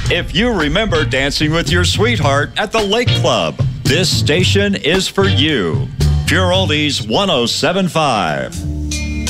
If you remember dancing with your sweetheart at the Lake Club, this station is for you. Pure Oldies 107.5.